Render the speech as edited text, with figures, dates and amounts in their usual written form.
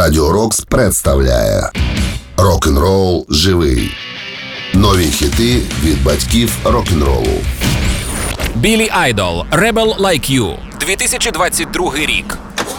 Радіо Рокс представляє Рок-н-рол живий. Нові хіти від батьків рок-н-ролу. Біллі Айдол, Rebel Like You, 2022 рік.